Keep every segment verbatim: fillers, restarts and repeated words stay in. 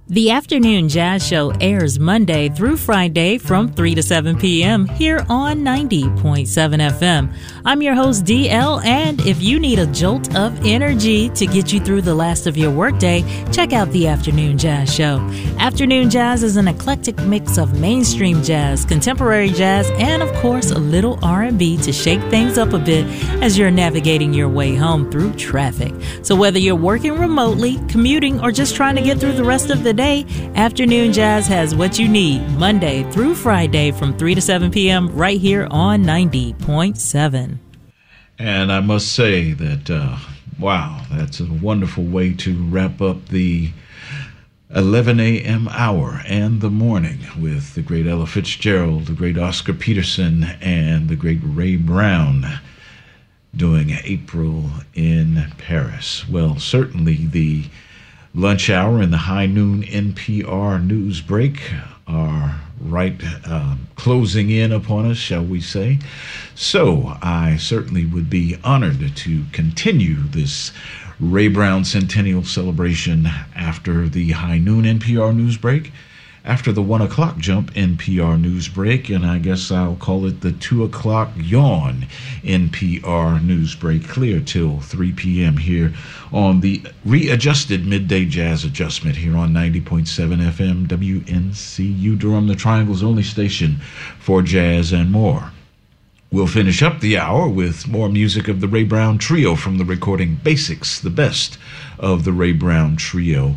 The Afternoon Jazz Show airs Monday through Friday from three to seven p.m. here on ninety point seven F M. I'm your host, D L, and if you need a jolt of energy to get you through the last of your workday, check out the Afternoon Jazz Show. Afternoon Jazz is an eclectic mix of mainstream jazz, contemporary jazz, and of course a little R and B to shake things up a bit as you're navigating your way home through traffic. So whether you're working remotely, commuting, or just trying to get through the rest of the day, Afternoon Jazz has what you need Monday through Friday from three to seven p.m. right here on ninety point seven. And I must say that, uh, wow, that's a wonderful way to wrap up the eleven a.m. hour and the morning with the great Ella Fitzgerald, the great Oscar Peterson, and the great Ray Brown doing April in Paris. Well, certainly the lunch hour and the high noon N P R news break are right uh, closing in upon us, shall we say. So I certainly would be honored to continue this Ray Brown Centennial Celebration after the high noon N P R news break, after the one o'clock jump N P R news break, and I guess I'll call it the two o'clock yawn N P R news break, clear till three p.m. here on the readjusted midday jazz adjustment here on ninety point seven F M W N C U Durham, the Triangle's only station for jazz and more. We'll finish up the hour with more music of the Ray Brown Trio from the recording Basics, the best of the Ray Brown Trio.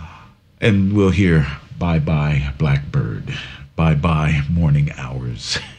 And we'll hear Bye Bye Blackbird, Bye Bye Morning Hours.